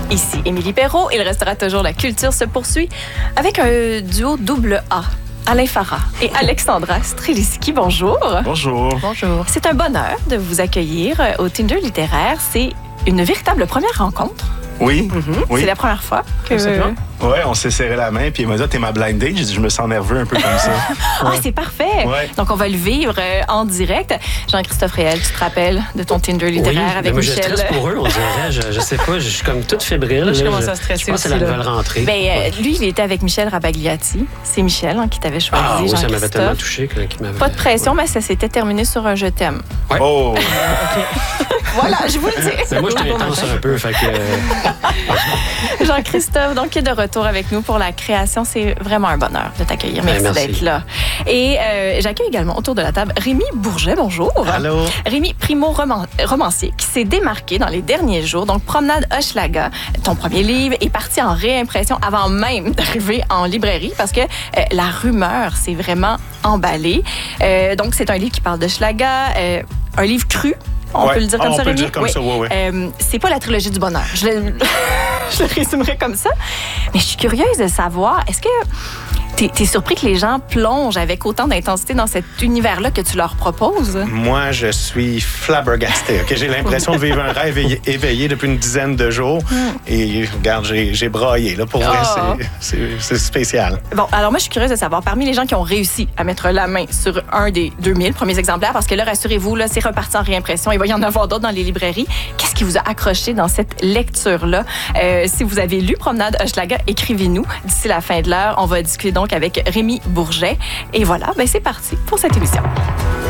Ici Émilie Perrault. Il restera toujours La Culture se poursuit avec un duo double A. Alain Farah et Alexandra Streliski, bonjour. Bonjour. Bonjour. C'est un bonheur de vous accueillir au Tinder littéraire. C'est une véritable première rencontre. Oui. Oui. C'est la première fois que... Ouais, on s'est serré la main, puis il m'a dit, t'es ma blind date. J'ai dit, je me sens nerveux un peu comme ça. Ah, c'est parfait. Ouais. Donc, on va le vivre en direct. Jean-Christophe Réel, tu te rappelles de ton Tinder littéraire avec moi, Michel? Je stresse pour eux, on dirait. Je sais pas, je suis comme toute fébrile. Là, je commence à stresser je pense que c'est la nouvelle rentrée. Lui, il était avec Michel Rabagliati. C'est Michel qui t'avait choisi, Ah oui, ça m'avait Jean-Christophe. tellement touché. Qu'il m'avait... Pas de pression, mais ça s'était terminé sur un « je t'aime Ouais. Oh! » Voilà, je vous le dis. Mais moi, je suis intense un peu, fait que... Jean-Christophe, donc, qui est de retour avec nous pour la création. C'est vraiment un bonheur de t'accueillir. Merci, d'être là. Et j'accueille également autour de la table Rémi Bourget. Bonjour. Allô. Rémi, primo-romancier, qui s'est démarqué dans les derniers jours. Donc, Promenade Hochelaga, ton premier livre, est parti en réimpression avant même d'arriver en librairie parce que la rumeur s'est vraiment emballée. Donc, c'est un livre qui parle d'Hochelaga, un livre cru. On peut le dire comme ça, Rémi? On peut le dire comme ça, oui. C'est pas la trilogie du bonheur. Je le résumerai comme ça. Mais je suis curieuse de savoir, est-ce que t'es surpris que les gens plongent avec autant d'intensité dans cet univers-là que tu leur proposes? Moi, je suis flabbergasté. Okay? J'ai l'impression de vivre un rêve éveillé depuis une dizaine de jours. Et regarde, j'ai braillé. Là, pour vrai, c'est spécial. Bon, alors moi, je suis curieuse de savoir, parmi les gens qui ont réussi à mettre la main sur un des 2000 premiers exemplaires, parce que là, rassurez-vous, là, c'est reparti en réimpression. Il va y en avoir d'autres dans les librairies. Qu'est-ce qui vous a accroché dans cette lecture-là? Si vous avez lu Promenade Hochelaga, écrivez-nous. D'ici la fin de l'heure, on va discuter donc avec Rémi Bourget. Et voilà, c'est parti pour cette émission.